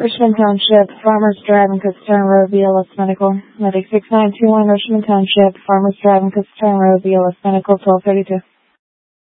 Richmond Township, Farmers Drive and Kutztown Road, BLS Medical. Medic 6921, Richmond Township, Farmers Drive and Kutztown Road, BLS Medical, 1232.